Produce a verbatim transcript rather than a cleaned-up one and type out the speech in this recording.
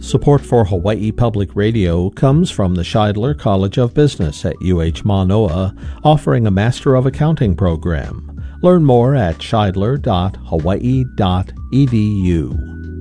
Support for Hawaii Public Radio comes from the Scheidler College of Business at U H Manoa, offering a Master of Accounting program. Learn more at scheidler dot hawaii dot e d u.